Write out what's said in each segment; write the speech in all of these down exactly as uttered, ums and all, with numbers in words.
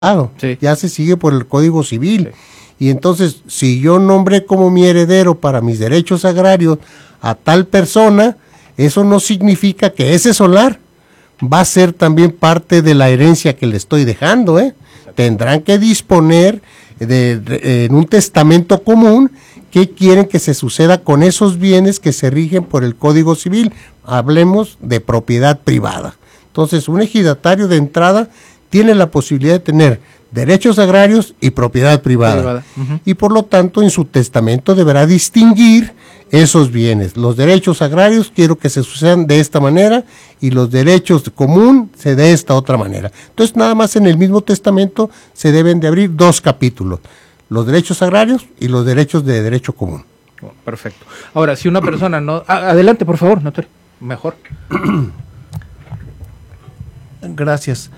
sí. ya se sigue por el Código Civil. Sí. Y entonces, si yo nombré como mi heredero para mis derechos agrarios a tal persona, eso no significa que ese solar va a ser también parte de la herencia que le estoy dejando, ¿eh? Tendrán que disponer de, de, en un testamento común qué quieren que se suceda con esos bienes que se rigen por el Código Civil. Hablemos de propiedad privada. Entonces, un ejidatario de entrada tiene la posibilidad de tener derechos agrarios y propiedad privada. privada. Uh-huh. Y por lo tanto, en su testamento deberá distinguir esos bienes. Los derechos agrarios quiero que se sucedan de esta manera y los derechos común se de esta otra manera. Entonces, nada más en el mismo testamento se deben de abrir dos capítulos, los derechos agrarios y los derechos de derecho común. Oh, perfecto. Ahora, si una persona no... Ah, adelante, por favor, notario. Mejor. Gracias.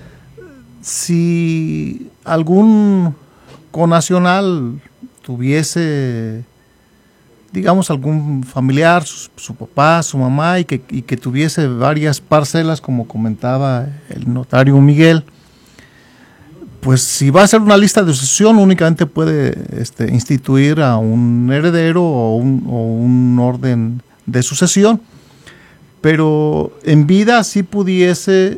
Si algún conacional tuviese, digamos, algún familiar, su, su papá, su mamá, y que, y que tuviese varias parcelas, como comentaba el notario Miguel, pues si va a hacer una lista de sucesión, únicamente puede este, instituir a un heredero o un, o un orden de sucesión, pero en vida sí pudiese...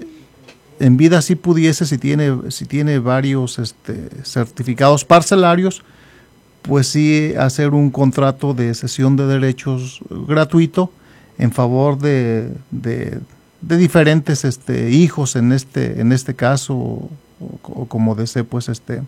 En vida sí pudiese, si tiene, si tiene varios este, certificados parcelarios, pues sí hacer un contrato de cesión de derechos gratuito en favor de, de, de diferentes este, hijos en este, en este caso, o, o como desee, pues este,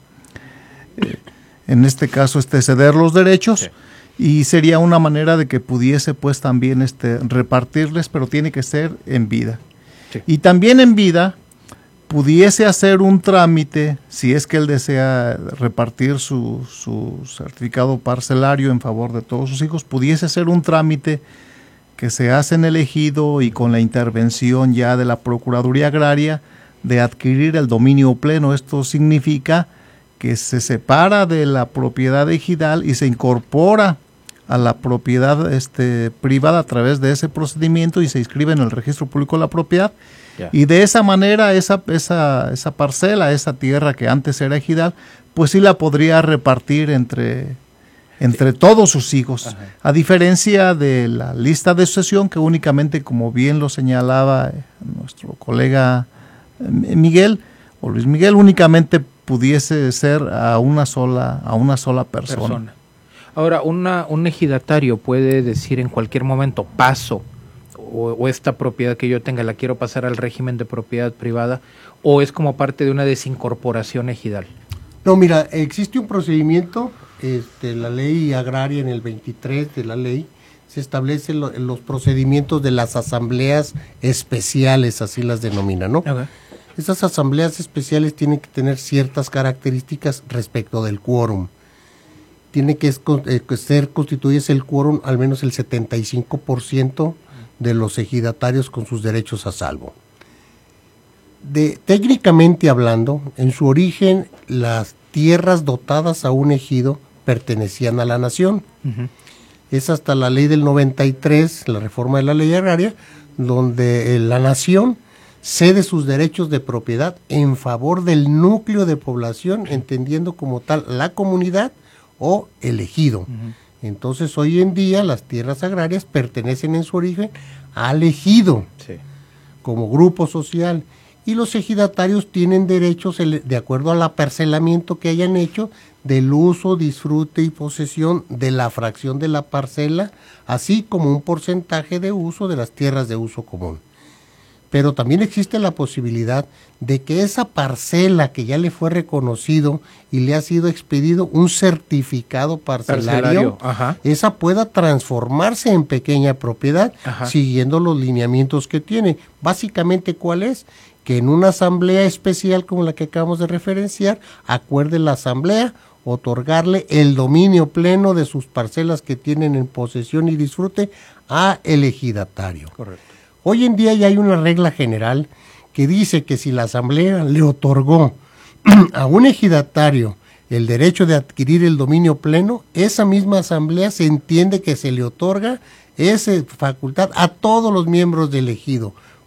eh, en este caso este, ceder los derechos. Sí. Y sería una manera de que pudiese pues también este, repartirles, pero tiene que ser en vida. Sí. Y también en vida pudiese hacer un trámite, si es que él desea repartir su, su certificado parcelario en favor de todos sus hijos, pudiese hacer un trámite que se hace en el ejido y con la intervención ya de la Procuraduría Agraria de adquirir el dominio pleno. Esto significa que se separa de la propiedad ejidal y se incorpora a la propiedad este, privada a través de ese procedimiento y se inscribe en el Registro Público de la Propiedad. Yeah. Y de esa manera esa, esa, esa parcela, esa tierra que antes era ejidal, pues sí la podría repartir entre, entre sí. todos sus hijos. Ajá. A diferencia de la lista de sucesión, que únicamente, como bien lo señalaba nuestro colega Miguel, o Luis Miguel, únicamente pudiese ser a una sola, a una sola persona. persona. Ahora, una, un ejidatario puede decir en cualquier momento, paso, O, o esta propiedad que yo tenga la quiero pasar al régimen de propiedad privada, o es como parte de una desincorporación ejidal. No, mira, existe un procedimiento, este, la ley agraria en el veintitrés de la ley, se establecen lo, los procedimientos de las asambleas especiales, así las denominan, ¿no? Okay. Esas asambleas especiales tienen que tener ciertas características respecto del quórum. Tiene que ser constituirse el quórum al menos el setenta y cinco por ciento de los ejidatarios con sus derechos a salvo. De, técnicamente hablando, en su origen, las tierras dotadas a un ejido pertenecían a la nación. Uh-huh. Es hasta la ley del noventa y tres, la reforma de la ley agraria, donde eh, la nación cede sus derechos de propiedad en favor del núcleo de población, entendiendo como tal la comunidad o el ejido. Uh-huh. Entonces, hoy en día, las tierras agrarias pertenecen en su origen al ejido, sí, como grupo social, y los ejidatarios tienen derechos de acuerdo al aparcelamiento que hayan hecho del uso, disfrute y posesión de la fracción de la parcela, así como un porcentaje de uso de las tierras de uso común. Pero también existe la posibilidad de que esa parcela que ya le fue reconocido y le ha sido expedido un certificado parcelario, parcelario esa pueda transformarse en pequeña propiedad, ajá, siguiendo los lineamientos que tiene. Básicamente, ¿cuál es? Que en una asamblea especial como la que acabamos de referenciar, acuerde la asamblea otorgarle el dominio pleno de sus parcelas que tienen en posesión y disfrute a el ejidatario. Correcto. Hoy en día ya hay una regla general que dice que si la asamblea le otorgó a un ejidatario el derecho de adquirir el dominio pleno, esa misma asamblea se entiende que se le otorga esa facultad a todos los miembros del ejido,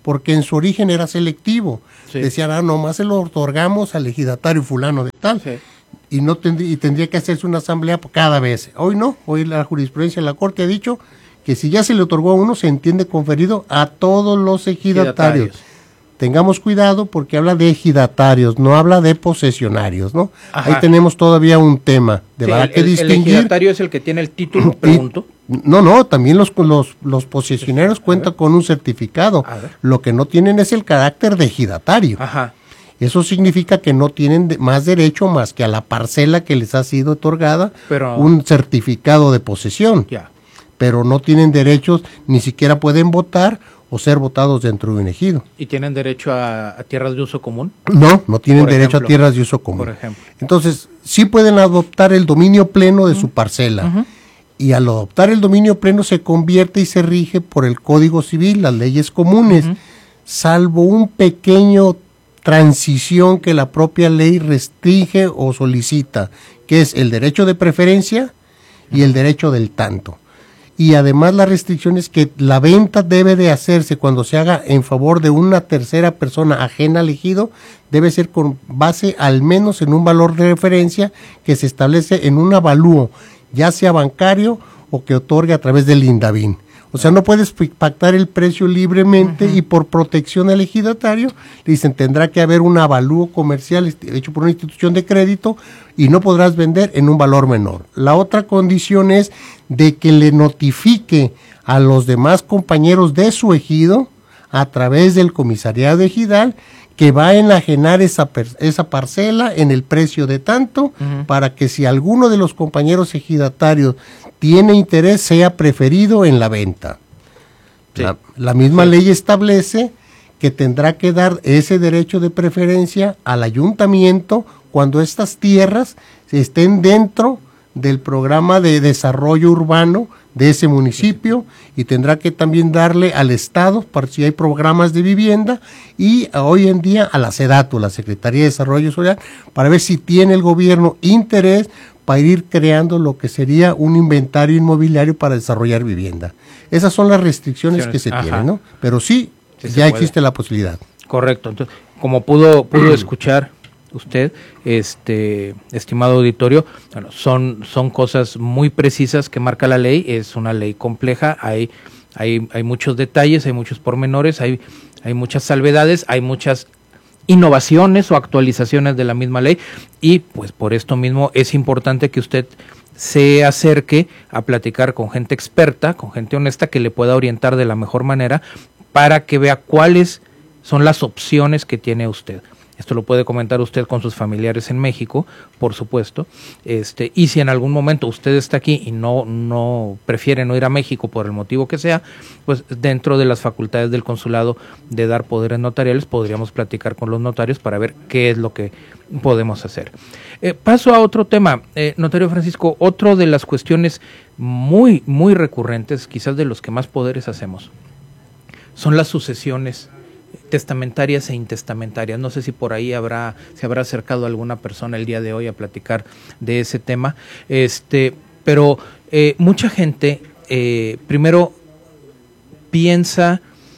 porque en su origen era selectivo. Sí. Decían, ah, nomás se lo otorgamos al ejidatario fulano de tal. Sí. Y no tendría, y tendría que hacerse una asamblea cada vez. Hoy no, hoy la jurisprudencia de la Corte ha dicho que si ya se le otorgó a uno, se entiende conferido a todos los ejidatarios. Ejidatarios. Tengamos cuidado porque habla de ejidatarios, no habla de posesionarios, ¿no? Ajá. Ahí tenemos todavía un tema. Deberá Sí, que el, el distinguir. ejidatario es el que tiene el título, pregunto. No, no, también los, los, los posesionarios cuentan con un certificado. A ver. Lo que no tienen es el carácter de ejidatario. Ajá. Eso significa que no tienen de- más derecho más que a la parcela que les ha sido otorgada Pero- un certificado de posesión. Ya. Pero no tienen derechos, ni siquiera pueden votar o ser votados dentro de un ejido. ¿Y tienen derecho a, a tierras de uso común? No, no tienen Por derecho ejemplo. a tierras de uso común. Por ejemplo. Entonces, sí pueden adoptar el dominio pleno de su parcela. Y al adoptar el dominio pleno se convierte y se rige por el Código Civil, las leyes comunes, salvo un pequeño transición que la propia ley restringe o solicita, que es el derecho de preferencia y el derecho del tanto. Y además la restricción es que la venta debe de hacerse cuando se haga en favor de una tercera persona ajena al ejido, debe ser con base al menos en un valor de referencia que se establece en un avalúo, ya sea bancario o que otorgue a través del INDAVIN. O sea, no puedes pi- pactar el precio libremente y por protección al ejidatario, le dicen, tendrá que haber un avalúo comercial este, hecho por una institución de crédito y no podrás vender en un valor menor. La otra condición es de que le notifique a los demás compañeros de su ejido, a través del comisariado ejidal, que va a enajenar esa, per- esa parcela en el precio de tanto, Ujú. para que si alguno de los compañeros ejidatarios tiene interés, sea preferido en la venta. Sí. La, la misma ley establece que tendrá que dar ese derecho de preferencia al ayuntamiento cuando estas tierras estén dentro del programa de desarrollo urbano de ese municipio, y tendrá que también darle al Estado para si hay programas de vivienda, y a- hoy en día a la SEDATU, la Secretaría de Desarrollo Social, para ver si tiene el gobierno interés para ir creando lo que sería un inventario inmobiliario para desarrollar vivienda. Esas son las restricciones que se Ajá. tienen, ¿no? Pero sí, Sí se ya puede. existe la posibilidad. Correcto. Entonces, como pudo, pudo escuchar usted, este estimado auditorio, bueno, son, son cosas muy precisas que marca la ley. Es una ley compleja, hay, hay, hay muchos detalles, hay muchos pormenores, hay, hay muchas salvedades, hay muchas innovaciones o actualizaciones de la misma ley, y pues por esto mismo es importante que usted se acerque a platicar con gente experta, con gente honesta que le pueda orientar de la mejor manera para que vea cuáles son las opciones que tiene usted. Esto lo puede comentar usted con sus familiares en México, por supuesto. Este, y si en algún momento usted está aquí y no, no prefiere no ir a México por el motivo que sea, pues dentro de las facultades del consulado de dar poderes notariales, podríamos platicar con los notarios para ver qué es lo que podemos hacer. Eh, paso a otro tema, eh, notario Francisco, otro de las cuestiones muy, muy recurrentes, quizás de los que más poderes hacemos, son las sucesiones testamentarias e intestamentarias. No sé si por ahí habrá, se habrá acercado alguna persona el día de hoy a platicar de ese tema, este, pero eh, mucha gente eh, primero piensa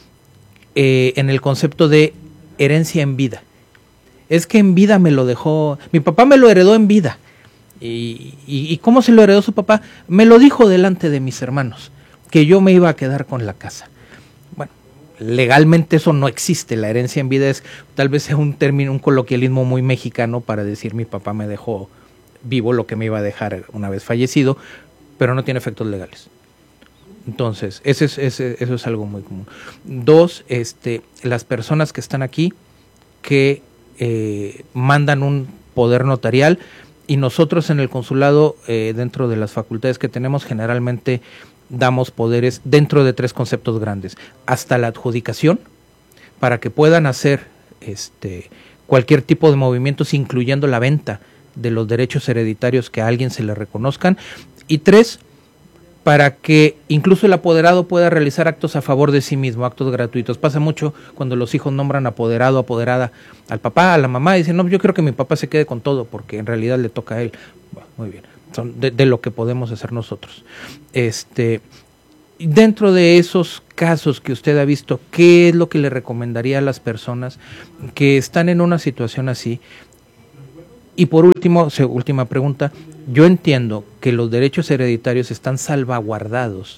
eh, en el concepto de herencia en vida. Es que en vida me lo dejó, mi papá me lo heredó en vida. ¿Y, y, y cómo se lo heredó su papá? Me lo dijo delante de mis hermanos, que yo me iba a quedar con la casa. Bueno, legalmente eso no existe. La herencia en vida es, tal vez sea un término, un coloquialismo muy mexicano para decir mi papá me dejó vivo lo que me iba a dejar una vez fallecido, pero no tiene efectos legales. Entonces, ese es, ese, eso es algo muy común. Dos, este, las personas que están aquí que eh, mandan un poder notarial, y nosotros en el consulado, eh, dentro de las facultades que tenemos, generalmente damos poderes dentro de tres conceptos grandes, hasta la adjudicación, para que puedan hacer este cualquier tipo de movimientos, incluyendo la venta de los derechos hereditarios que a alguien se le reconozcan, y tres, para que incluso el apoderado pueda realizar actos a favor de sí mismo, actos gratuitos. Pasa mucho cuando los hijos nombran apoderado, apoderada al papá, a la mamá, y dicen, no, yo quiero que mi papá se quede con todo, porque en realidad le toca a él. Bueno, muy bien, son de, de lo que podemos hacer nosotros. Este, Dentro de esos casos que usted ha visto, ¿qué es lo que le recomendaría a las personas que están en una situación así? Y por último, última pregunta, yo entiendo que los derechos hereditarios están salvaguardados.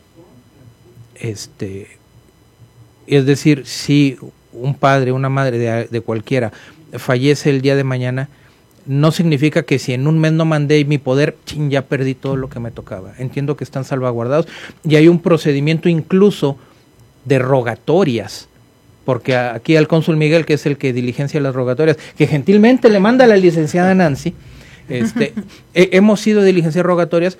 Este, es decir, si un padre, una madre de, de cualquiera fallece el día de mañana, no significa que si en un mes no mandé mi poder, chin, ya perdí todo lo que me tocaba. Entiendo que están salvaguardados y hay un procedimiento incluso de rogatorias, porque aquí al cónsul Miguel, que es el que diligencia las rogatorias, que gentilmente le manda a la licenciada Nancy, este, he, hemos sido diligencias rogatorias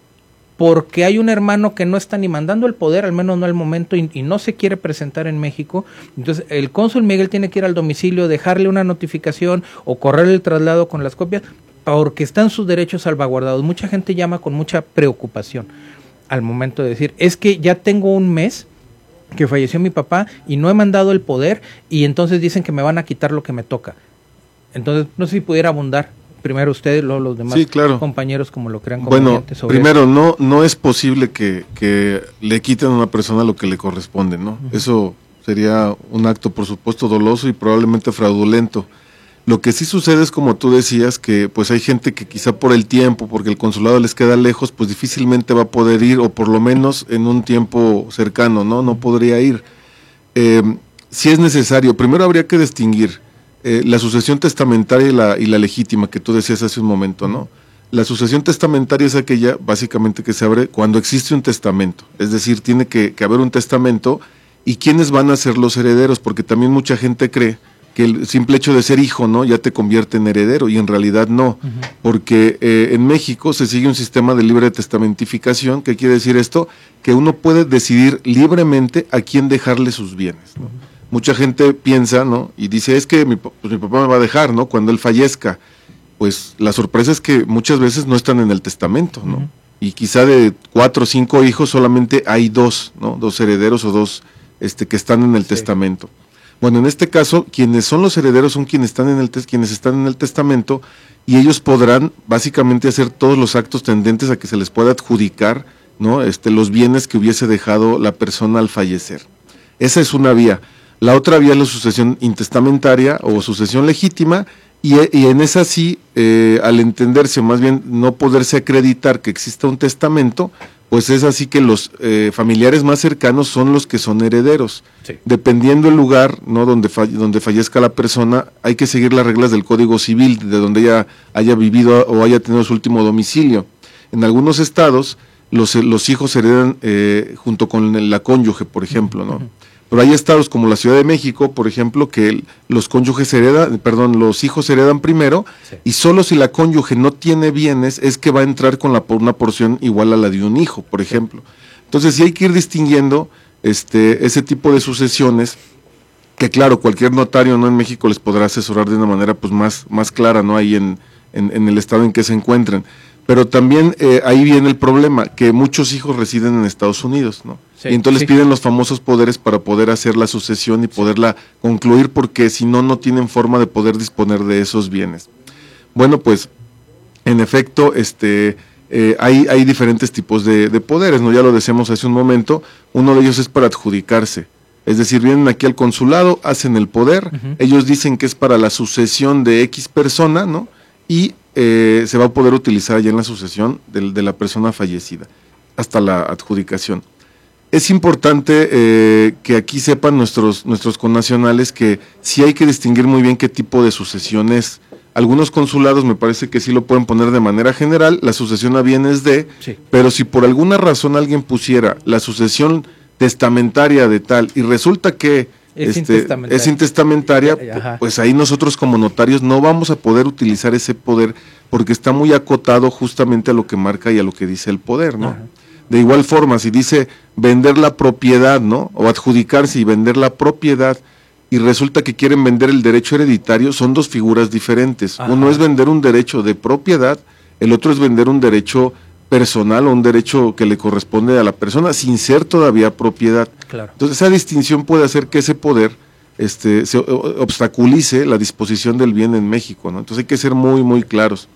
porque hay un hermano que no está ni mandando el poder, al menos no al momento, y, y no se quiere presentar en México. Entonces el cónsul Miguel tiene que ir al domicilio, dejarle una notificación o correr el traslado con las copias, porque están sus derechos salvaguardados. Mucha gente llama con mucha preocupación al momento de decir, es que ya tengo un mes que falleció mi papá y no he mandado el poder, y entonces dicen que me van a quitar lo que me toca. Entonces no sé si pudiera abundar primero ustedes, luego los demás sí, claro. compañeros como lo crean conveniente. Bueno, primero, eso. no no es posible que, que le quiten a una persona lo que le corresponde, ¿no? Uh-huh. Eso sería un acto, por supuesto, doloso y probablemente fraudulento. Lo que sí sucede es, como tú decías, que pues hay gente que quizá por el tiempo, porque el consulado les queda lejos, pues difícilmente va a poder ir, o por lo menos en un tiempo cercano, ¿no? No podría ir. Eh, si es necesario, primero habría que distinguir Eh, la sucesión testamentaria y la, y la legítima, que tú decías hace un momento, ¿no? La sucesión testamentaria es aquella, básicamente, que se abre cuando existe un testamento. Es decir, tiene que, que haber un testamento, y quiénes van a ser los herederos, porque también mucha gente cree que el simple hecho de ser hijo, ¿no?, ya te convierte en heredero, y en realidad no, uh-huh. porque eh, en México se sigue un sistema de libre testamentificación. ¿Qué quiere decir esto? Que uno puede decidir libremente a quién dejarle sus bienes, ¿no? Uh-huh. Mucha gente piensa, ¿no?, y dice, es que mi, pues, mi papá me va a dejar, ¿no?, cuando él fallezca. Pues la sorpresa es que muchas veces no están en el testamento, ¿no? Uh-huh. Y quizá de cuatro o cinco hijos solamente hay dos, ¿no?, dos herederos o dos este, que están en el sí. testamento. Bueno, en este caso, quienes son los herederos son quienes están en el tes- quienes están en el testamento, y ellos podrán básicamente hacer todos los actos tendentes a que se les pueda adjudicar, ¿no?, este, los bienes que hubiese dejado la persona al fallecer. Esa es una vía. La otra vía es la sucesión intestamentaria o sucesión legítima, y, y en esa sí, eh, al entenderse, más bien no poderse acreditar que exista un testamento, pues es así que los eh, familiares más cercanos son los que son herederos. Sí. Dependiendo el lugar, ¿no?, donde, falle, donde fallezca la persona, hay que seguir las reglas del Código Civil, de donde ella haya vivido o haya tenido su último domicilio. En algunos estados, los, los hijos heredan eh, junto con la cónyuge, por ejemplo, ¿no? Uh-huh. Pero hay estados como la Ciudad de México, por ejemplo, que el, los cónyuges heredan, perdón, los hijos heredan primero, sí. y solo si la cónyuge no tiene bienes es que va a entrar con la, por una porción igual a la de un hijo, por ejemplo. Entonces sí hay que ir distinguiendo este, ese tipo de sucesiones, que claro, cualquier notario, ¿no?, en México les podrá asesorar de una manera pues más, más clara, ¿no?, ahí en, en, en el estado en que se encuentren. Pero también eh, ahí viene el problema, que muchos hijos residen en Estados Unidos, ¿no? Sí, y entonces sí. piden los famosos poderes para poder hacer la sucesión y poderla concluir, porque si no, no tienen forma de poder disponer de esos bienes. Bueno, pues, en efecto, este, eh, hay, hay diferentes tipos de, de poderes, ¿no? Ya lo decíamos hace un momento. Uno de ellos es para adjudicarse. Es decir, vienen aquí al consulado, hacen el poder, uh-huh. ellos dicen que es para la sucesión de X persona, ¿no? Y eh, se va a poder utilizar ya en la sucesión de, de la persona fallecida, hasta la adjudicación. Es importante eh, que aquí sepan nuestros, nuestros connacionales que sí hay que distinguir muy bien qué tipo de sucesión es. Algunos consulados me parece que sí lo pueden poner de manera general, la sucesión a bienes de, sí. pero si por alguna razón alguien pusiera la sucesión testamentaria de tal y resulta que es, este, intestamentaria. es intestamentaria, Ajá. pues ahí nosotros como notarios no vamos a poder utilizar ese poder porque está muy acotado justamente a lo que marca y a lo que dice el poder, ¿no? Ajá. De igual forma, si dice vender la propiedad, ¿no?, o adjudicarse y vender la propiedad, y resulta que quieren vender el derecho hereditario, son dos figuras diferentes. Ajá. Uno es vender un derecho de propiedad, el otro es vender un derecho personal o un derecho que le corresponde a la persona sin ser todavía propiedad. Claro. Entonces esa distinción puede hacer que ese poder este, se obstaculice la disposición del bien en México, ¿no? Entonces hay que ser muy, muy claros.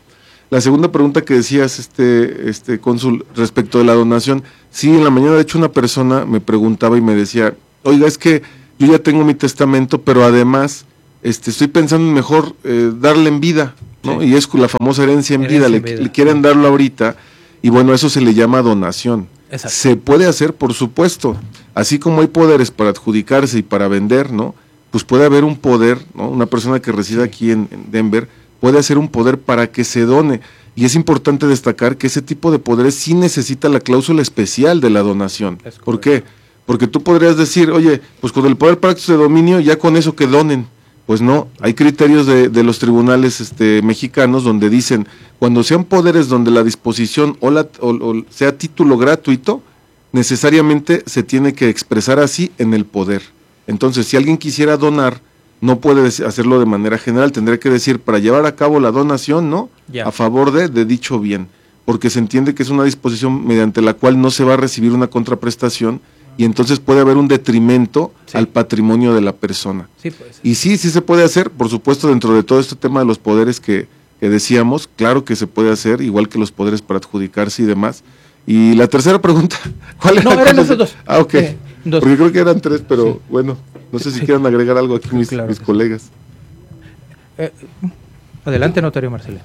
La segunda pregunta que decías, este, este cónsul, respecto de la donación, sí, en la mañana de hecho una persona me preguntaba y me decía, oiga, es que yo ya tengo mi testamento, pero además este, estoy pensando en mejor eh, darle en vida, ¿no? Sí. Y es la famosa herencia en herencia vida, en le, vida. le quieren darlo ahorita, y bueno, eso se le llama donación. Exacto. Se puede hacer, por supuesto, así como hay poderes para adjudicarse y para vender, ¿no? Pues puede haber un poder, ¿no? Una persona que reside aquí en, en Denver puede hacer un poder para que se done, y es importante destacar que ese tipo de poderes sí necesita la cláusula especial de la donación. ¿Por qué? Porque tú podrías decir, oye, pues con el poder práctico de dominio, ya con eso que donen. Pues no, hay criterios de, de los tribunales este, mexicanos donde dicen, cuando sean poderes donde la disposición o, la, o, o sea título gratuito, necesariamente se tiene que expresar así en el poder. Entonces, si alguien quisiera donar, no puede hacerlo de manera general, tendría que decir, para llevar a cabo la donación, ¿no? Yeah. A favor de, de dicho bien, porque se entiende que es una disposición mediante la cual no se va a recibir una contraprestación, y entonces puede haber un detrimento sí. al patrimonio de la persona. Sí, pues. Y sí, sí se puede hacer, por supuesto, dentro de todo este tema de los poderes que, que decíamos, claro que se puede hacer, igual que los poderes para adjudicarse y demás. Y la tercera pregunta, ¿cuál era? No, eran esos dos. Ah, ok, eh, dos. Porque creo que eran tres, pero sí. bueno, no sé si sí. quieran agregar algo aquí mis, claro mis colegas. Sí. Eh, adelante, notario Marcelino.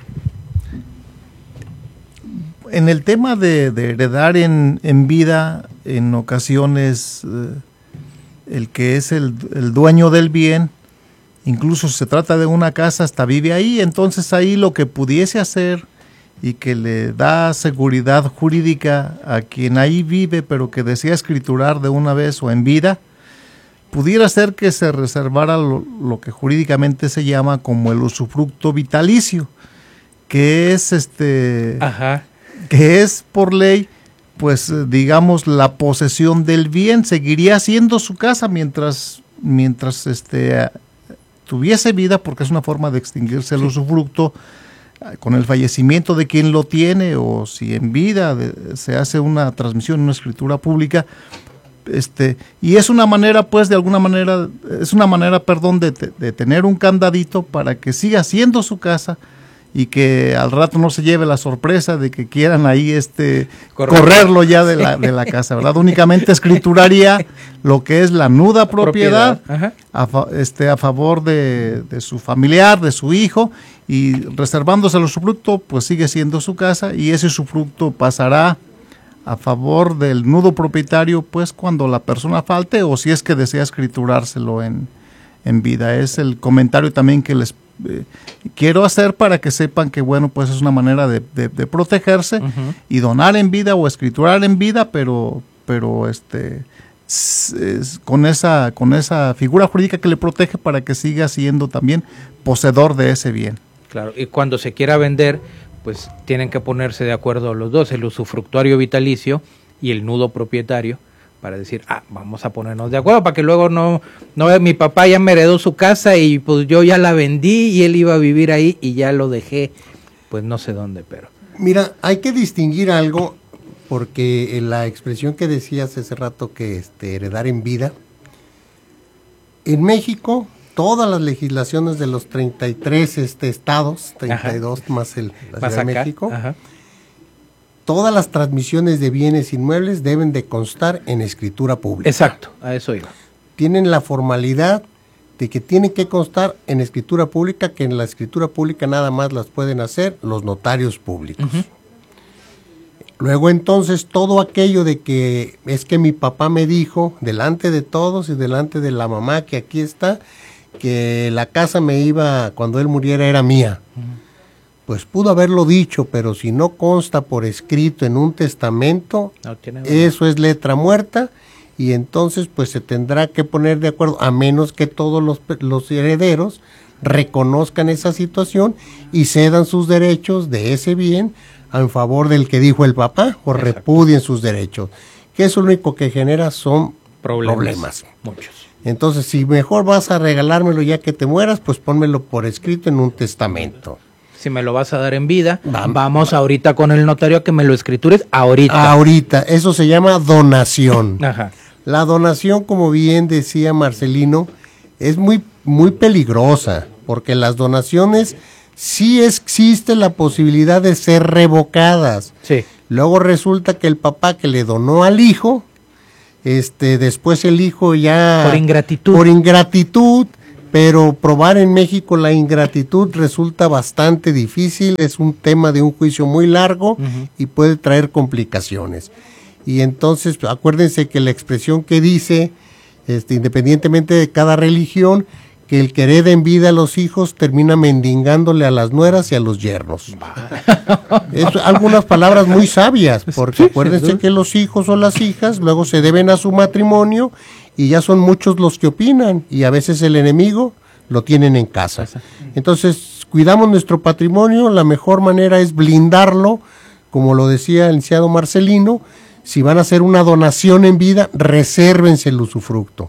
En el tema de, de heredar en, en vida, en ocasiones eh, el que es el, el dueño del bien, incluso se trata de una casa, hasta vive ahí, entonces ahí lo que pudiese hacer y que le da seguridad jurídica a quien ahí vive, pero que desea escriturar de una vez o en vida, pudiera ser que se reservara lo, lo que jurídicamente se llama como el usufructo vitalicio, que es este... Ajá. que es por ley, pues digamos, la posesión del bien, seguiría siendo su casa mientras, mientras este, tuviese vida, porque es una forma de extinguirse el usufructo con el fallecimiento de quien lo tiene, o si en vida de, se hace una transmisión, una escritura pública, este, y es una manera, pues, de alguna manera, es una manera, perdón, de, de tener un candadito para que siga siendo su casa, y que al rato no se lleve la sorpresa de que quieran ahí este Correcto. correrlo ya de la, de la casa, ¿verdad? Únicamente escrituraría lo que es la nuda propiedad, propiedad. A, fa, este, a favor de, de su familiar, de su hijo, y reservándose el usufructo, pues sigue siendo su casa, y ese usufructo pasará a favor del nudo propietario, pues cuando la persona falte, o si es que desea escriturárselo en, en vida. Es el comentario también que les Eh, quiero hacer para que sepan que bueno, pues es una manera de, de, de protegerse uh-huh. y donar en vida o escriturar en vida, pero pero este es, es, con esa con esa figura jurídica que le protege para que siga siendo también poseedor de ese bien. Claro, y cuando se quiera vender, pues tienen que ponerse de acuerdo los dos, el usufructuario vitalicio y el nudo propietario, para decir, ah, vamos a ponernos de acuerdo, para que luego no, no, mi papá ya me heredó su casa y pues yo ya la vendí y él iba a vivir ahí y ya lo dejé, pues no sé dónde, pero... Mira, hay que distinguir algo, porque en la expresión que decías hace rato que este, heredar en vida, en México, todas las legislaciones de los treinta y tres este, estados, treinta y dos ajá. más el la Ciudad de México, ajá. todas las transmisiones de bienes inmuebles deben de constar en escritura pública. Exacto, a eso iba. Tienen la formalidad de que tienen que constar en escritura pública, que en la escritura pública nada más las pueden hacer los notarios públicos. Uh-huh. Luego entonces todo aquello de que es que mi papá me dijo, delante de todos y delante de la mamá que aquí está, que la casa me iba, cuando él muriera era mía. Uh-huh. Pues pudo haberlo dicho, pero si no consta por escrito en un testamento, no tiene eso es letra muerta, y entonces pues se tendrá que poner de acuerdo, a menos que todos los, los herederos reconozcan esa situación y cedan sus derechos de ese bien en favor del que dijo el papá, o Exacto. repudien sus derechos, que eso lo único que genera son problemas. problemas. Muchos. Entonces, si mejor vas a regalármelo ya que te mueras, pues pónmelo por escrito en un testamento. Si me lo vas a dar en vida, vamos, vamos ahorita con el notario a que me lo escritures ahorita. Ahorita, eso se llama donación. Ajá. La donación, como bien decía Marcelino, es muy, muy peligrosa, porque las donaciones sí existe la posibilidad de ser revocadas. Sí. Luego resulta que el papá que le donó al hijo, este, después el hijo ya... Por ingratitud. Por ingratitud, pero probar en México la ingratitud resulta bastante difícil, es un tema de un juicio muy largo uh-huh. y puede traer complicaciones. Y entonces, acuérdense que la expresión que dice, este, independientemente de cada religión, que el que hereda en vida a los hijos termina mendigándole a las nueras y a los yernos. Es algunas palabras muy sabias, porque acuérdense que los hijos o las hijas luego se deben a su matrimonio y ya son muchos los que opinan y a veces el enemigo lo tienen en casa. Entonces, cuidamos nuestro patrimonio, la mejor manera es blindarlo, como lo decía el licenciado Marcelino, si van a hacer una donación en vida, resérvense el usufructo.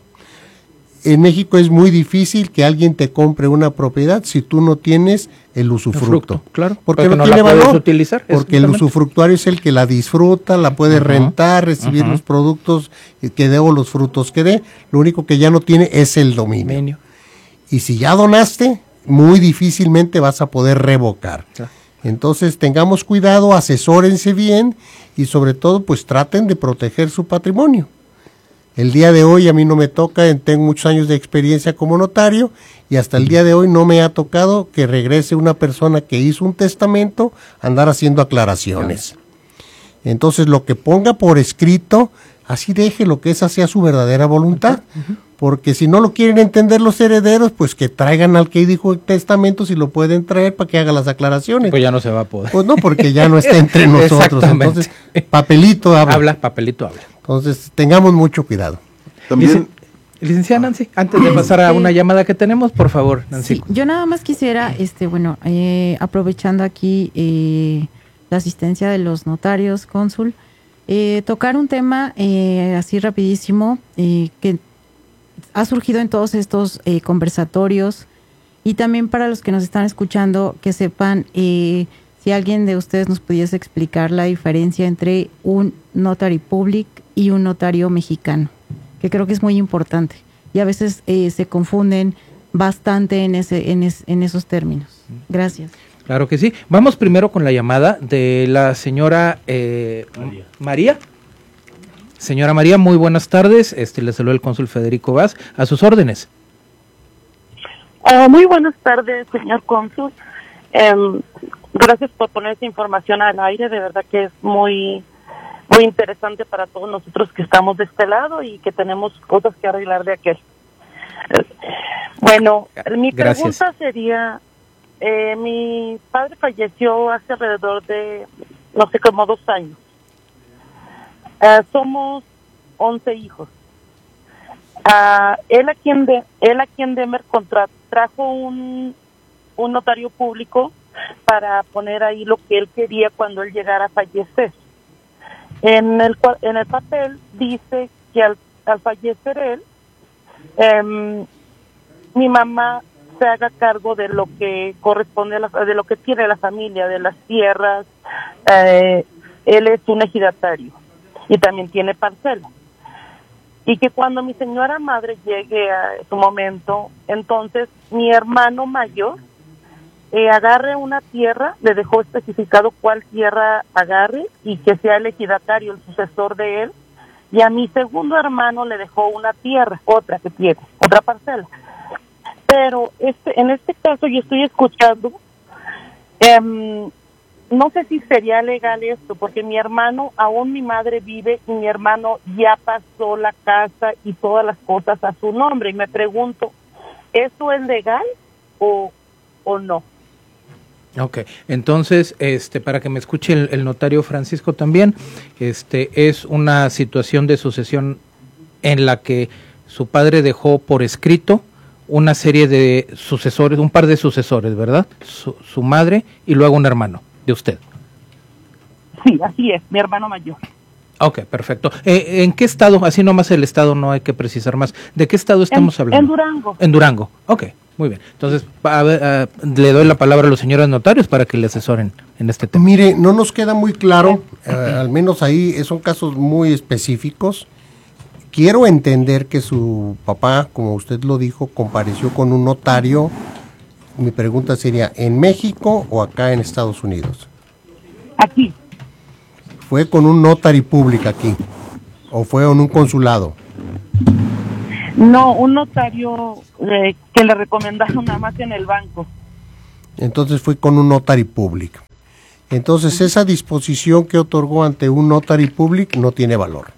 En México es muy difícil que alguien te compre una propiedad si tú no tienes el usufructo. Fructo, claro, porque, porque no, no tiene la puedes valor. Utilizar, porque el usufructuario es el que la disfruta, la puede uh-huh, rentar, recibir uh-huh. los productos que dé o los frutos que dé. Lo único que ya no tiene es el dominio. Menio. Y si ya donaste, muy difícilmente vas a poder revocar. Claro. Entonces tengamos cuidado, asesórense bien y sobre todo pues traten de proteger su patrimonio. El día de hoy a mí no me toca, tengo muchos años de experiencia como notario y hasta el día de hoy no me ha tocado que regrese una persona que hizo un testamento a andar haciendo aclaraciones. Entonces lo que ponga por escrito, así deje lo que esa sea su verdadera voluntad, porque si no lo quieren entender los herederos, pues que traigan al que dijo el testamento si lo pueden traer para que haga las aclaraciones. Pues ya no se va a poder. Pues no, porque ya no está entre nosotros. Entonces, papelito habla. Habla, papelito habla. Entonces, tengamos mucho cuidado. También, licenciada Nancy, antes de pasar a una llamada que tenemos, por favor, Nancy. Sí, yo nada más quisiera, este, bueno, eh, aprovechando aquí eh, la asistencia de los notarios, cónsul, eh, tocar un tema eh, así rapidísimo eh, que ha surgido en todos estos eh, conversatorios y también para los que nos están escuchando que sepan eh, si alguien de ustedes nos pudiese explicar la diferencia entre un notary public y un notario mexicano, que creo que es muy importante y a veces eh, se confunden bastante en ese en, es, en esos términos. Gracias. Claro que sí. Vamos primero con la llamada de la señora eh, María. María. Señora María, muy buenas tardes. Este le saluda el cónsul Federico Vaz. A sus órdenes. Uh, muy buenas tardes, señor cónsul. Um, gracias por poner esta información al aire. De verdad que es muy muy interesante para todos nosotros que estamos de este lado y que tenemos cosas que arreglar de aquel. Bueno, mi Gracias. pregunta sería, eh, mi padre falleció hace alrededor de, no sé, como dos años. Uh, somos once hijos. Uh, él aquí en de, él aquí en Denver contra, trajo un, un notario público para poner ahí lo que él quería cuando él llegara a fallecer. En el en el papel dice que al, al fallecer él, eh, mi mamá se haga cargo de lo que corresponde a la, de lo que tiene la familia, de las tierras. Eh, él es un ejidatario y también tiene parcela. Y que cuando mi señora madre llegue a su momento, entonces mi hermano mayor Eh, agarre una tierra, le dejó especificado cuál tierra agarre y que sea el ejidatario, el sucesor de él, y a mi segundo hermano le dejó una tierra, otra que tiene, otra parcela. Pero este, en este caso yo estoy escuchando, eh, no sé si sería legal esto, porque mi hermano, aún mi madre vive y mi hermano ya pasó la casa y todas las cosas a su nombre, y me pregunto, ¿eso es legal o, o no? Ok, entonces, este, para que me escuche el, el notario Francisco también, este, es una situación de sucesión en la que su padre dejó por escrito una serie de sucesores, un par de sucesores, ¿verdad? Su, su madre y luego un hermano de usted. Sí, así es, mi hermano mayor. Ok, perfecto. Eh, ¿En qué estado? Así nomás el estado, no hay que precisar más. ¿De qué estado estamos en, hablando? En Durango. En Durango, ok. Muy bien, entonces a ver, uh, le doy la palabra a los señores notarios para que le asesoren en este tema. Mire, no nos queda muy claro, eh, al menos ahí son casos muy específicos. Quiero entender que su papá, como usted lo dijo, compareció con un notario mi pregunta sería, ¿en México o acá en Estados Unidos? Aquí. ¿Fue con un notary public aquí? ¿O fue en un consulado? No, un notario eh, que le recomendaron nada más en el banco. Entonces fue con un notary public. Entonces esa disposición que otorgó ante un notary public no tiene valor.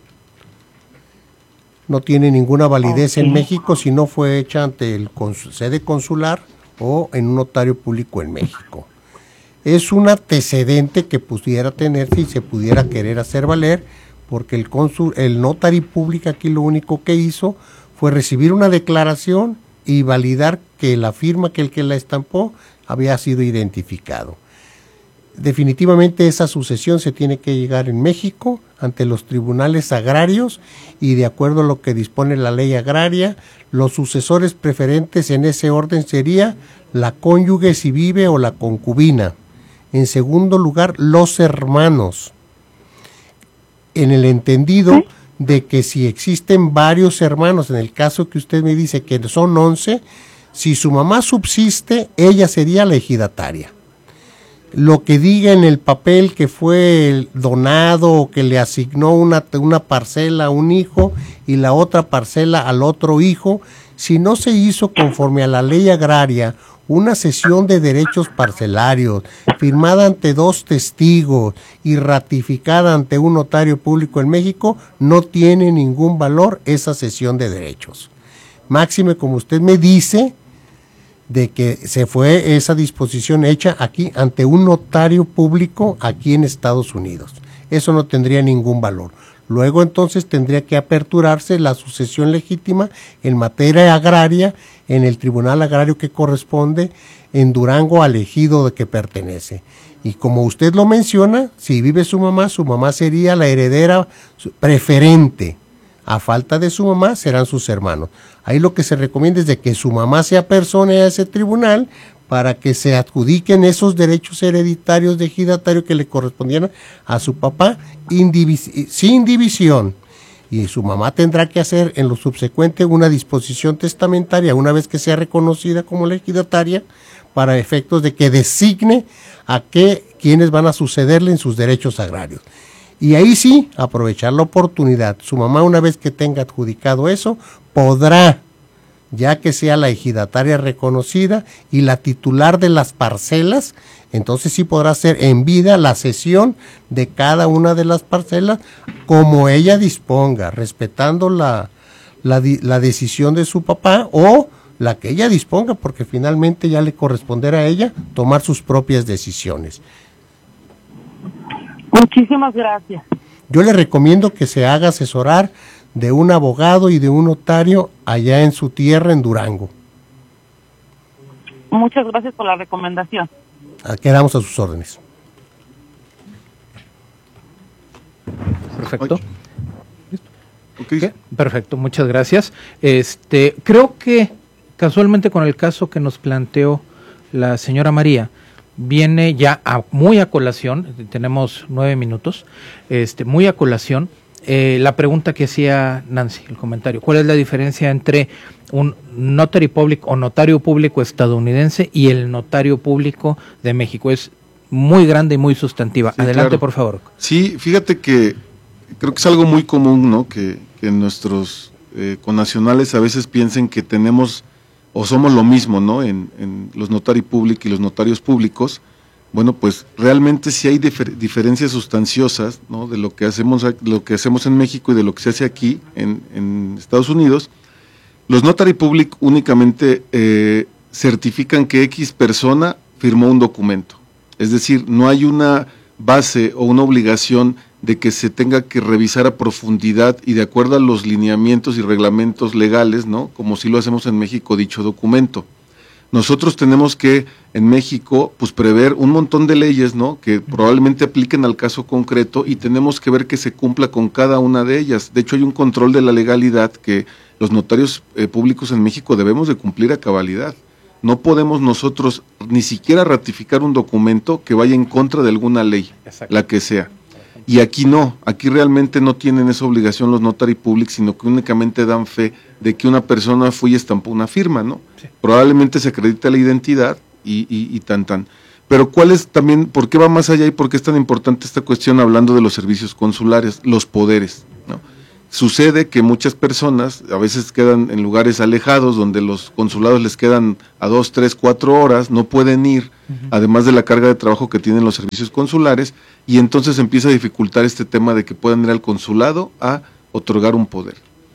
No tiene ninguna validez okay. en México si no fue hecha ante el consul, sede consular o en un notario público en México. Es un antecedente que pudiera tenerse y se pudiera querer hacer valer, porque el cónsul, el notary público aquí lo único que hizo fue recibir una declaración y validar que la firma que el que la estampó había sido identificado. Definitivamente esa sucesión se tiene que llegar en México ante los tribunales agrarios y de acuerdo a lo que dispone la ley agraria, los sucesores preferentes en ese orden sería la cónyuge si vive o la concubina. En segundo lugar, los hermanos. En el entendido de que si existen varios hermanos, en el caso que usted me dice que son once, si su mamá subsiste, ella sería la ejidataria. Lo que diga en el papel que fue donado o que le asignó una, una parcela a un hijo y la otra parcela al otro hijo, si no se hizo conforme a la ley agraria una cesión de derechos parcelarios, firmada ante dos testigos y ratificada ante un notario público en México, no tiene ningún valor esa cesión de derechos. Máxime, como usted me dice, de que se fue esa disposición hecha aquí ante un notario público aquí en Estados Unidos. Eso no tendría ningún valor. Luego entonces tendría que aperturarse la sucesión legítima en materia agraria en el tribunal agrario que corresponde en Durango al ejido de que pertenece. Y como usted lo menciona, si vive su mamá, su mamá sería la heredera preferente. A falta de su mamá serán sus hermanos. Ahí lo que se recomienda es de que su mamá se apersone a ese tribunal para que se adjudiquen esos derechos hereditarios de ejidatario que le correspondieran a su papá indivis- sin división. Y su mamá tendrá que hacer en lo subsecuente una disposición testamentaria una vez que sea reconocida como la ejidataria para efectos de que designe a qué quienes van a sucederle en sus derechos agrarios. Y ahí sí, aprovechar la oportunidad. Su mamá, una vez que tenga adjudicado eso, podrá, ya que sea la ejidataria reconocida y la titular de las parcelas, entonces sí podrá hacer en vida la cesión de cada una de las parcelas como ella disponga, respetando la, la, la decisión de su papá o la que ella disponga, porque finalmente ya le corresponderá a ella tomar sus propias decisiones. Muchísimas gracias. Yo le recomiendo que se haga asesorar de un abogado y de un notario allá en su tierra, en Durango. Muchas gracias por la recomendación. Quedamos a sus órdenes. Perfecto. Okay. ¿Qué? Perfecto, muchas gracias. Este, creo que casualmente con el caso que nos planteó la señora María, viene ya a, muy a colación, tenemos nueve minutos, este, muy a colación, eh, la pregunta que hacía Nancy, el comentario. ¿Cuál es la diferencia entre un notary public o notario público estadounidense y el notario público de México? Es muy grande y muy sustantiva. Sí, adelante, claro. Por favor. Sí, fíjate que creo que es algo muy común, ¿no? Que, que nuestros eh, connacionales a veces piensen que tenemos o somos lo mismo, ¿no? En, en los notari public y los notarios públicos. Bueno, pues realmente sí hay difer- diferencias sustanciosas, ¿no? De lo que hacemos, lo que hacemos en México y de lo que se hace aquí en, en Estados Unidos. Los notari public únicamente eh, certifican que X persona firmó un documento. Es decir, no hay una base o una obligación de que se tenga que revisar a profundidad y de acuerdo a los lineamientos y reglamentos legales, ¿no? Como si lo hacemos en México, dicho documento. Nosotros tenemos que, en México, pues prever un montón de leyes, ¿no? Que probablemente apliquen al caso concreto y tenemos que ver que se cumpla con cada una de ellas. De hecho, hay un control de la legalidad que los notarios eh, públicos en México debemos de cumplir a cabalidad. No podemos nosotros ni siquiera ratificar un documento que vaya en contra de alguna ley, exacto, la que sea. Y aquí no, aquí realmente no tienen esa obligación los notary public, sino que únicamente dan fe de que una persona fue y estampó una firma, ¿no? Sí. Probablemente se acredita la identidad, y, y, y tan tan. Pero ¿cuál es también, por qué va más allá y por qué es tan importante esta cuestión hablando de los servicios consulares, los poderes, ¿no? Sucede que muchas personas a veces quedan en lugares alejados donde los consulados les quedan a dos, tres, cuatro horas, no pueden ir, uh-huh. además de la carga de trabajo que tienen los servicios consulares, y entonces empieza a dificultar este tema de que puedan ir al consulado a otorgar un poder.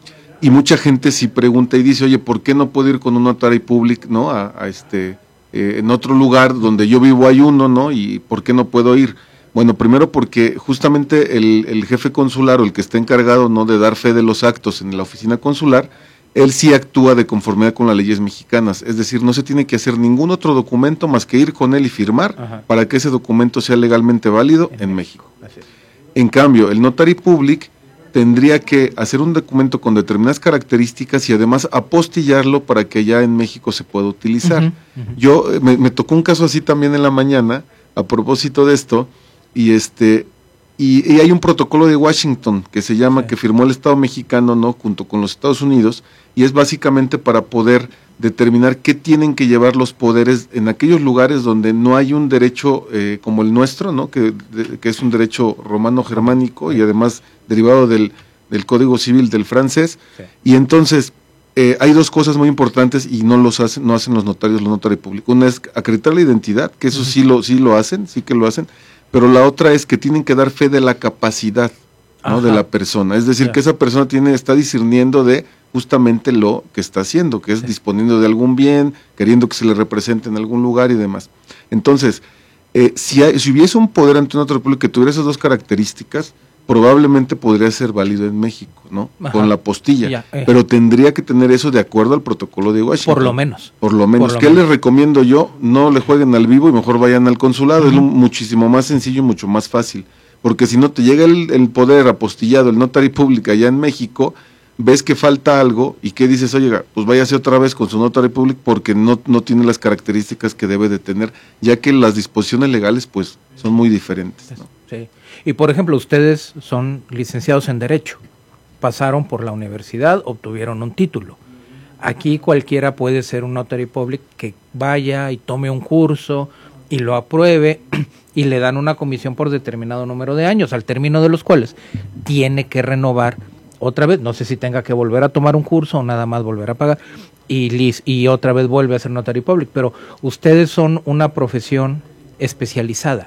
Y mucha gente sí pregunta y dice, oye, ¿por qué no puedo ir con un notary public, ¿no? a, a este, eh, en otro lugar donde yo vivo hay uno, ¿no? Y ¿por qué no puedo ir? Bueno, primero porque justamente el, el jefe consular o el que está encargado, ¿no?, de dar fe de los actos en la oficina consular, él sí actúa de conformidad con las leyes mexicanas, es decir, no se tiene que hacer ningún otro documento más que ir con él y firmar Ajá. para que ese documento sea legalmente válido en, en México. México. En cambio, el notary public tendría que hacer un documento con determinadas características y además apostillarlo para que ya en México se pueda utilizar. Uh-huh, uh-huh. Yo, me, me tocó un caso así también en la mañana, a propósito de esto, y este y, y hay un protocolo de Washington que se llama, sí. que firmó el Estado mexicano, ¿no?, junto con los Estados Unidos, y es básicamente para poder determinar qué tienen que llevar los poderes en aquellos lugares donde no hay un derecho eh, como el nuestro, ¿no?, que, de, que es un derecho romano-germánico y además derivado del, del Código Civil del francés, sí. y entonces eh, hay dos cosas muy importantes y no los hacen, no hacen los notarios, los notarios públicos. Una es acreditar la identidad, que eso uh-huh. sí lo, sí lo hacen, sí que lo hacen, pero la otra es que tienen que dar fe de la capacidad, ¿no?, de la persona, es decir, yeah. que esa persona tiene está discerniendo de justamente lo que está haciendo, que es sí. disponiendo de algún bien, queriendo que se le represente en algún lugar y demás. Entonces, eh, si, hay, si hubiese un poder ante una otra república que tuviera esas dos características, probablemente podría ser válido en México, ¿no? Ajá. Con la postilla, ya, eh. pero tendría que tener eso de acuerdo al protocolo de Washington. Por lo menos. Por lo menos. Por lo ¿Qué menos. les recomiendo yo? No le jueguen al vivo y mejor vayan al consulado, uh-huh. es lo, muchísimo más sencillo y mucho más fácil, porque si no te llega el, el poder apostillado, el notary public allá en México, ves que falta algo y que dices, oye, pues váyase otra vez con su notary public porque no, no tiene las características que debe de tener, ya que las disposiciones legales pues son muy diferentes, ¿no? Sí. Y por ejemplo, ustedes son licenciados en Derecho, pasaron por la universidad, obtuvieron un título. Aquí cualquiera puede ser un notary public que vaya y tome un curso y lo apruebe y le dan una comisión por determinado número de años, al término de los cuales tiene que renovar otra vez, no sé si tenga que volver a tomar un curso o nada más volver a pagar y, lis, y otra vez vuelve a ser notary public, pero ustedes son una profesión especializada.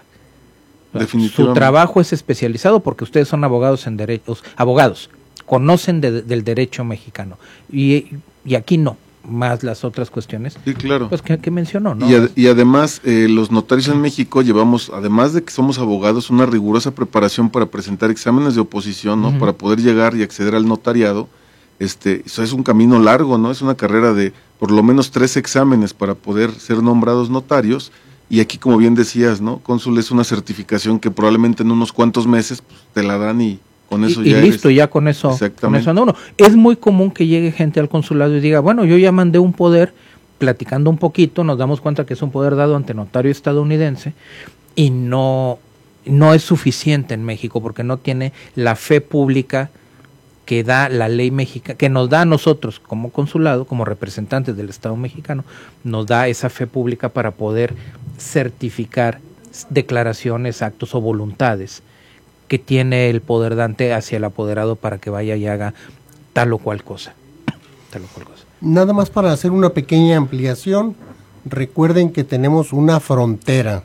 Su trabajo es especializado porque ustedes son abogados en derechos, abogados, conocen de, del derecho mexicano y, y aquí no, más las otras cuestiones, sí, claro, pues que, que mencionó, ¿no? Y, ad, y además eh, los notarios en México llevamos, además de que somos abogados, una rigurosa preparación para presentar exámenes de oposición, ¿no? Uh-huh. Para poder llegar y acceder al notariado. Este, eso es un camino largo, ¿no? Es una carrera de por lo menos tres exámenes para poder ser nombrados notarios. Y aquí, como bien decías, ¿no? Cónsul es una certificación que probablemente en unos cuantos meses pues, te la dan y con eso y, ya y listo, eres. ya con eso, con eso anda uno. Es muy común que llegue gente al consulado y diga, bueno, yo ya mandé un poder, platicando un poquito, nos damos cuenta que es un poder dado ante notario estadounidense y no, no es suficiente en México porque no tiene la fe pública que da la ley mexicana, que nos da a nosotros como consulado, como representantes del Estado mexicano, nos da esa fe pública para poder certificar declaraciones, actos o voluntades que tiene el poder dante hacia el apoderado para que vaya y haga tal o cual cosa. Tal o cual cosa. Nada más para hacer una pequeña ampliación, recuerden que tenemos una frontera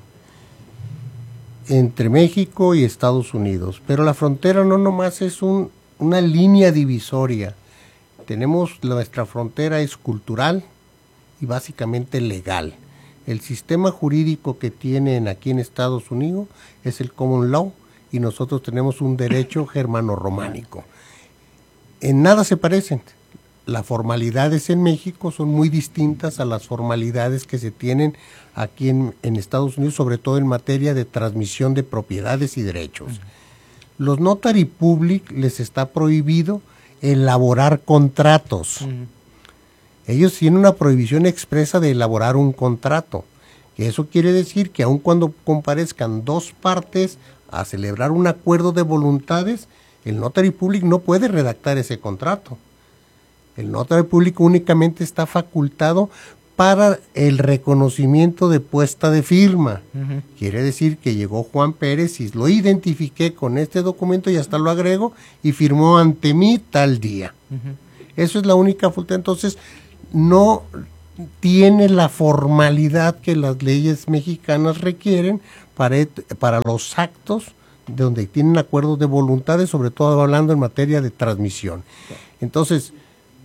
entre México y Estados Unidos, pero la frontera no nomás es un una línea divisoria. Tenemos, nuestra frontera es cultural y básicamente legal. El sistema jurídico que tienen aquí en Estados Unidos es el common law y nosotros tenemos un derecho germano-románico. En nada se parecen. Las formalidades en México son muy distintas a las formalidades que se tienen aquí en, en Estados Unidos, sobre todo en materia de transmisión de propiedades y derechos. Los notary public les está prohibido elaborar contratos. Uh-huh. Ellos tienen una prohibición expresa de elaborar un contrato. Eso quiere decir que aun cuando comparezcan dos partes a celebrar un acuerdo de voluntades, el notary public no puede redactar ese contrato. El notary public únicamente está facultado para el reconocimiento de puesta de firma. Ujú. Quiere decir que llegó Juan Pérez y lo identifiqué con este documento y hasta lo agrego y firmó ante mí tal día. Ujú. Eso es la única facultad. Entonces, no tiene la formalidad que las leyes mexicanas requieren para, et- para los actos donde tienen acuerdos de voluntades, sobre todo hablando en materia de transmisión. Entonces,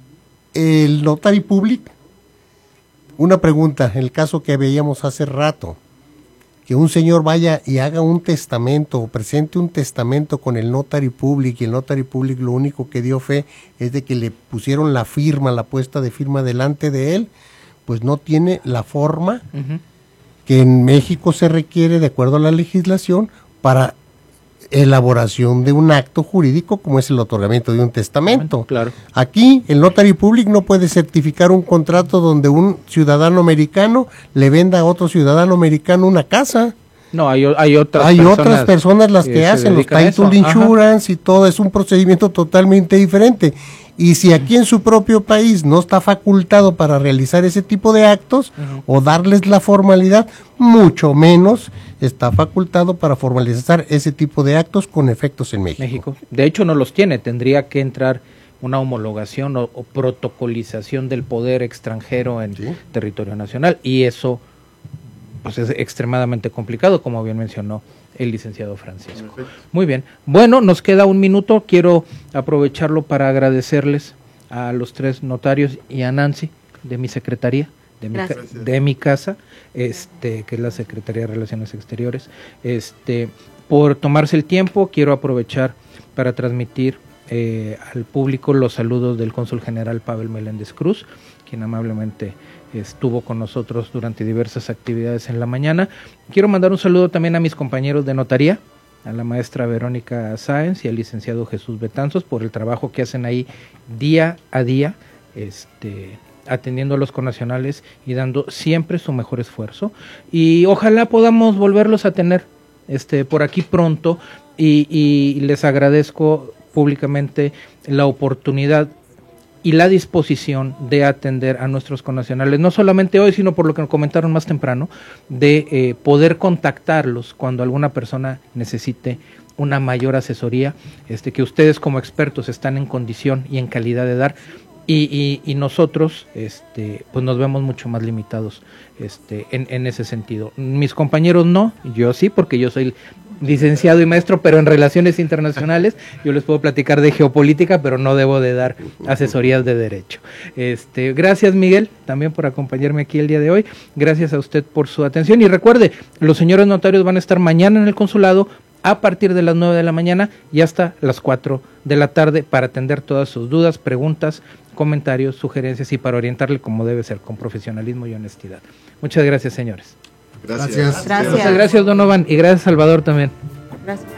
el notary public, una pregunta, en el caso que veíamos hace rato, que un señor vaya y haga un testamento o presente un testamento con el notary public y el notary public lo único que dio fe es de que le pusieron la firma, la puesta de firma delante de él, pues no tiene la forma Ujú. que en México se requiere de acuerdo a la legislación para elaboración de un acto jurídico como es el otorgamiento de un testamento. Claro. Aquí el notary public no puede certificar un contrato donde un ciudadano americano le venda a otro ciudadano americano una casa. No, hay, o- hay otras Hay personas. otras personas las que se hacen los dedican a eso. title Ajá. insurance y todo, es un procedimiento totalmente diferente. Y si aquí en su propio país no está facultado para realizar ese tipo de actos Ujú. o darles la formalidad, mucho menos está facultado para formalizar ese tipo de actos con efectos en México. México. De hecho, no los tiene. Tendría que entrar una homologación o, o protocolización del poder extranjero en Sí. territorio nacional. Y eso pues, es extremadamente complicado, como bien mencionó el licenciado Francisco. Muy bien. Bueno, nos queda un minuto. Quiero aprovecharlo para agradecerles a los tres notarios y a Nancy de mi secretaría, de mi, ca- Gracias. de mi casa, este, que es la Secretaría de Relaciones Exteriores, este, por tomarse el tiempo. Quiero aprovechar para transmitir eh, al público los saludos del cónsul general Pavel Meléndez Cruz, quien amablemente estuvo con nosotros durante diversas actividades en la mañana. Quiero mandar un saludo también a mis compañeros de notaría, a la maestra Verónica Sáenz y al licenciado Jesús Betanzos por el trabajo que hacen ahí día a día, este, atendiendo a los connacionales y dando siempre su mejor esfuerzo. Y ojalá podamos volverlos a tener este, por aquí pronto y, y les agradezco públicamente la oportunidad y la disposición de atender a nuestros connacionales, no solamente hoy, sino por lo que nos comentaron más temprano, de eh, poder contactarlos cuando alguna persona necesite una mayor asesoría, este, que ustedes como expertos están en condición y en calidad de dar, y, y, y nosotros este, pues nos vemos mucho más limitados este, en, en ese sentido. Mis compañeros no, yo sí, porque yo soy licenciado y maestro, pero en relaciones internacionales. Yo les puedo platicar de geopolítica, pero no debo de dar asesorías de derecho. Este, gracias, Miguel, también por acompañarme aquí el día de hoy. Gracias a usted por su atención. Y recuerde, los señores notarios van a estar mañana en el consulado a partir de las nueve de la mañana y hasta las cuatro de la tarde para atender todas sus dudas, preguntas, comentarios, sugerencias y para orientarle como debe ser, con profesionalismo y honestidad. Muchas gracias, señores. Gracias. Gracias. Gracias. Muchas gracias, Donovan, y gracias, Salvador, también. Gracias.